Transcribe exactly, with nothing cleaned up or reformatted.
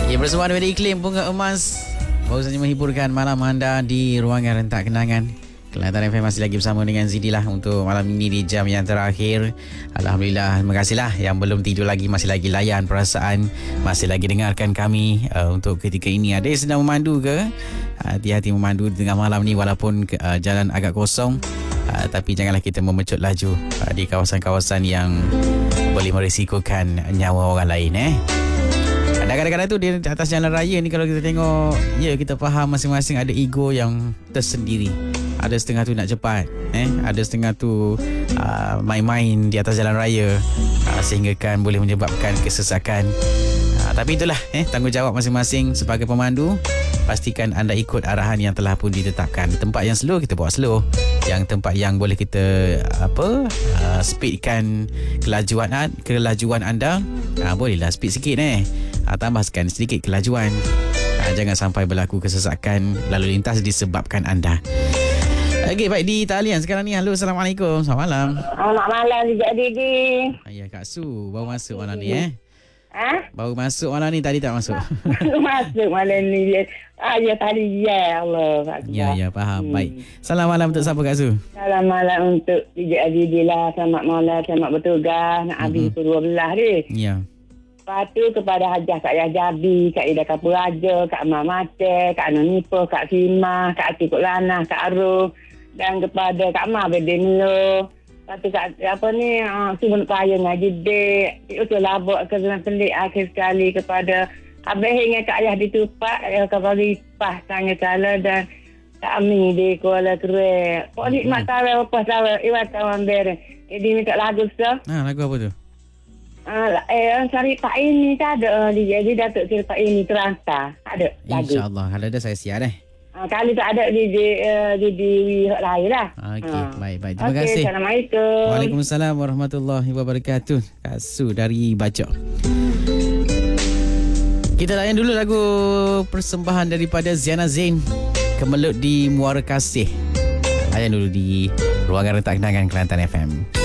Ya, bersama dengan iklim bunga emas baru saja menghiburkan malam anda di ruangan rentak kenangan. Kelantan F M masih lagi bersama dengan Zidi lah untuk malam ini di jam yang terakhir. Alhamdulillah, terima kasihlah yang belum tidur lagi, masih lagi layan perasaan, masih lagi dengarkan kami uh, untuk ketika ini. Ada yang sedang memandu ke? Hati-hati memandu di tengah malam ni walaupun uh, jalan agak kosong. Uh, tapi janganlah kita memecut laju uh, di kawasan-kawasan yang boleh merisikokan nyawa orang lain eh. Dan kadang-kadang tu di atas jalan raya ni kalau kita tengok, ya kita faham masing-masing ada ego yang tersendiri. Ada setengah tu nak cepat, eh, ada setengah tu uh, main-main di atas jalan raya uh, sehingga kan boleh menyebabkan kesesakan. Uh, tapi itulah eh tanggungjawab masing-masing sebagai pemandu. Pastikan anda ikut arahan yang telah pun ditetapkan. Tempat yang slow kita bawa slow. Yang tempat yang boleh kita apa uh, speedkan kelajuan kelajuan anda, uh, bolehlah speed sikit eh. Uh, tambahkan sedikit kelajuan. Uh, jangan sampai berlaku kesesakan lalu lintas disebabkan anda. Okey, baik di talian sekarang ni. Halo, Assalamualaikum. Selamat malam. Selamat malam juga Didi. Ayah Kak Su baru masuk malam ni eh. Ha? Baru masuk malam ni, tadi tak masuk. Masuk malam ni. Ah, ya tadi ya Allah. Ya, ya, faham. Hmm. Baik. Salam malam untuk siapa Kak Su? Salam malam untuk D J Didi lah. Selamat malam, selamat bertugas. Nak habis pukul dua belas ni. Ya. Lepas tu kepada Hajah Kak Yah Jabi, Kak Ida Kapuraja, Kak Mak Mate, Kak Nonipo, Kak Sima, Kak Atikut Lana, Kak Aru. Dan kepada Kak Ma Bedemlo. Lepas tu Kak, apa ni, uh, Subun Paya ngaji dek. Itu labak keselan pelik akhir sekali kepada Abah hingga Kak Ayah ditupak, Ayah Kabari Pah Tanya Kala dan Kak Ami di Kuala Kerek. Kok nikmat tawar, lepas tawar, iwat tawan bereng. Jadi minta lagu sah. Ha, lagu apa tu? Uh, eh, cari Pak ini tak ada. Uh, jadi Datuk Seri Pak ini terasa. Ada lagu. InsyaAllah. Kalau ada saya siap deh. Uh, kalau tak ada di di uh, di, di Wihak Raya lah. Okey, uh. baik, baik. Terima okay, kasih. Assalamualaikum. Waalaikumsalam warahmatullahi wabarakatuh. Kak Su dari Bacok. Kita layan dulu lagu persembahan daripada Ziana Zain, Kemelut di Muara Kasih. Layan dulu di Ruangan Rentak Kenangan Kelantan F M.